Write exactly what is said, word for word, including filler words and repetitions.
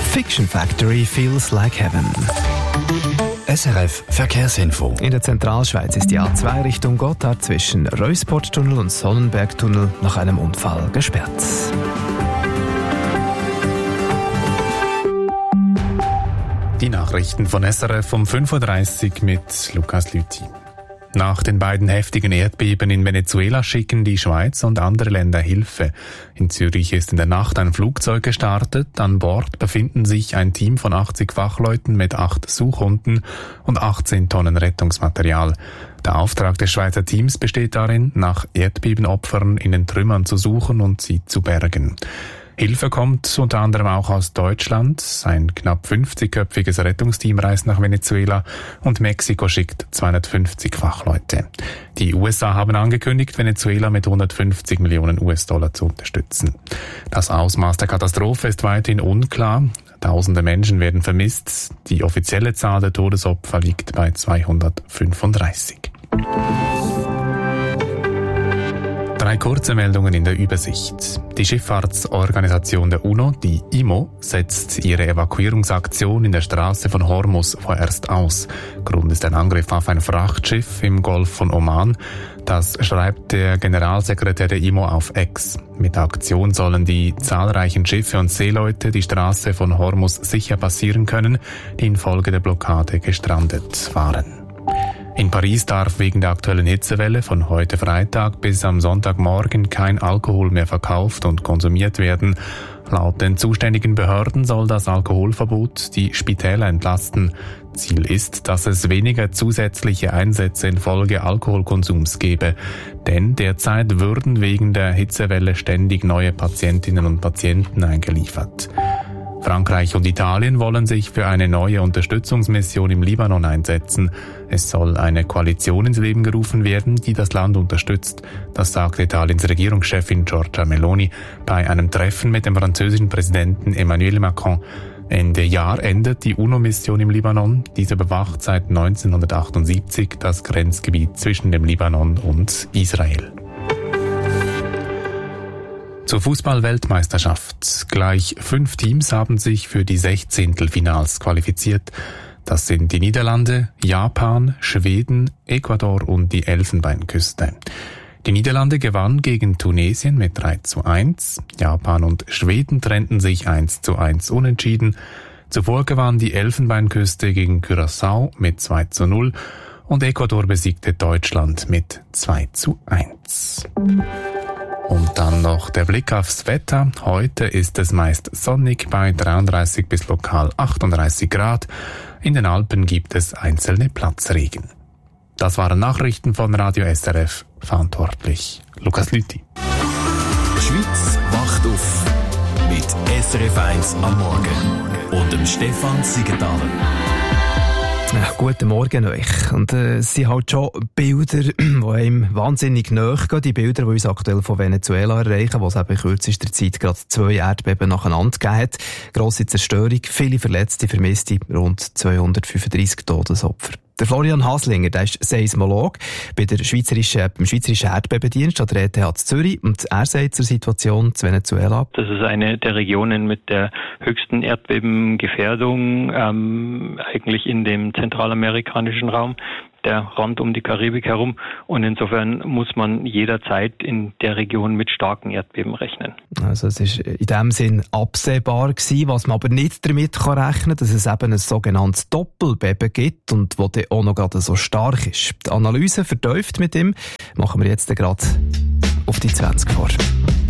Fiction Factory feels like heaven. S R F Verkehrsinfo. In der Zentralschweiz ist die A zwei Richtung Gotthard zwischen Reusporttunnel und Sonnenbergtunnel nach einem Unfall gesperrt. Die Nachrichten von S R F um fünf Uhr dreißig mit Lukas Lüthi. Nach den beiden heftigen Erdbeben in Venezuela schicken die Schweiz und andere Länder Hilfe. In Zürich ist in der Nacht ein Flugzeug gestartet. An Bord befinden sich ein Team von achtzig Fachleuten mit acht Suchhunden und achtzehn Tonnen Rettungsmaterial. Der Auftrag des Schweizer Teams besteht darin, nach Erdbebenopfern in den Trümmern zu suchen und sie zu bergen. Hilfe kommt unter anderem auch aus Deutschland. Ein knapp fünfzigköpfiges Rettungsteam reist nach Venezuela und Mexiko schickt zweihundertfünfzig Fachleute. Die U S A haben angekündigt, Venezuela mit hundertfünfzig Millionen U S-Dollar zu unterstützen. Das Ausmaß der Katastrophe ist weiterhin unklar. Tausende Menschen werden vermisst. Die offizielle Zahl der Todesopfer liegt bei zweihundertfünfunddreißig. Drei kurze Meldungen in der Übersicht. Die Schifffahrtsorganisation der UNO, die I M O, setzt ihre Evakuierungsaktion in der Straße von Hormuz vorerst aus. Grund ist ein Angriff auf ein Frachtschiff im Golf von Oman. Das schreibt der Generalsekretär der I M O auf X. Mit der Aktion sollen die zahlreichen Schiffe und Seeleute die Straße von Hormuz sicher passieren können, die infolge der Blockade gestrandet waren. In Paris darf wegen der aktuellen Hitzewelle von heute Freitag bis am Sonntagmorgen kein Alkohol mehr verkauft und konsumiert werden. Laut den zuständigen Behörden soll das Alkoholverbot die Spitäler entlasten. Ziel ist, dass es weniger zusätzliche Einsätze infolge Alkoholkonsums gebe. Denn derzeit würden wegen der Hitzewelle ständig neue Patientinnen und Patienten eingeliefert. Frankreich und Italien wollen sich für eine neue Unterstützungsmission im Libanon einsetzen. Es soll eine Koalition ins Leben gerufen werden, die das Land unterstützt. Das sagte Italiens Regierungschefin Giorgia Meloni bei einem Treffen mit dem französischen Präsidenten Emmanuel Macron. Ende Jahr endet die UNO-Mission im Libanon. Diese bewacht seit neunzehnhundertachtundsiebzig das Grenzgebiet zwischen dem Libanon und Israel. Zur Fußball-Weltmeisterschaft. Gleich fünf Teams haben sich für die Sechzehntelfinals qualifiziert. Das sind die Niederlande, Japan, Schweden, Ecuador und die Elfenbeinküste. Die Niederlande gewann gegen Tunesien mit drei zu eins. Japan und Schweden trennten sich eins zu eins unentschieden. Zuvor gewann die Elfenbeinküste gegen Curaçao mit zwei zu null und Ecuador besiegte Deutschland mit zwei zu eins. Und dann noch der Blick aufs Wetter. Heute ist es meist sonnig bei dreiunddreißig bis lokal achtunddreißig Grad. In den Alpen gibt es einzelne Platzregen. Das waren Nachrichten von Radio S R F. Verantwortlich Lukas Lüthi. Schweiz wacht auf mit S R F eins am Morgen und dem Stefan Siegenthaler. Ja, guten Morgen euch. Und äh, es sind halt schon Bilder, die einem wahnsinnig nahe gehen. Die Bilder, die uns aktuell von Venezuela erreichen, wo es eben in kürzester Zeit gerade zwei Erdbeben nacheinander gegeben hat. Grosse Zerstörung, viele Verletzte, Vermisste, rund zweihundertfünfunddreißig Todesopfer. Der Florian Haslinger, der ist Seismolog bei der Schweizerischen, beim Schweizerischen Erdbebendienst an der E T H Zürich. Und er sagt zur Situation zu Venezuela: Das ist eine der Regionen mit der höchsten Erdbebengefährdung, ähm, eigentlich in dem zentralamerikanischen Raum, der Rand um die Karibik herum. Und insofern muss man jederzeit in der Region mit starken Erdbeben rechnen. Also es ist in dem Sinn absehbar gewesen, was man aber nicht damit kann rechnen, dass es eben ein sogenanntes Doppelbeben gibt und wo dann auch noch gerade so stark ist. Die Analyse vertieft mit ihm machen wir jetzt gerade auf die zwanzig vor.